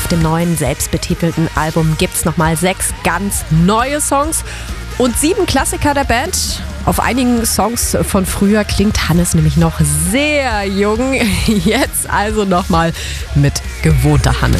Auf dem neuen, selbstbetitelten Album gibt's nochmal 6 ganz neue Songs und 7 Klassiker der Band. Auf einigen Songs von früher klingt Hannes nämlich noch sehr jung. Jetzt also nochmal mit gewohnter Hannes.